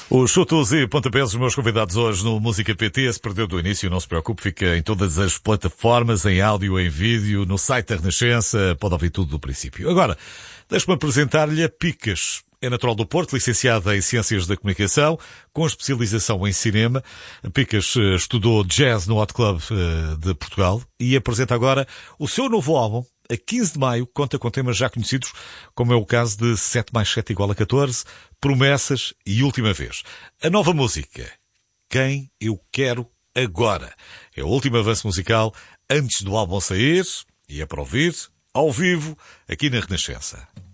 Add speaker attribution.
Speaker 1: Os chutos e pontapés, os meus convidados hoje no Música PT. Se perdeu do início, não se preocupe, fica em todas as plataformas, em áudio, em vídeo, no site da Renascença, pode ouvir tudo do princípio. Agora, deixe-me apresentar-lhe a Picas. É natural do Porto, licenciada em Ciências da Comunicação, com especialização em cinema. A Picas estudou jazz no Hot Club de Portugal e apresenta agora o seu novo álbum. A 15 de maio, conta com temas já conhecidos, como é o caso de 7 mais 7 igual a 14, Promessas e Última Vez. A nova música, Quem Eu Quero Agora. É o último avanço musical antes do álbum sair e é para ouvir, ao vivo, aqui na Renascença.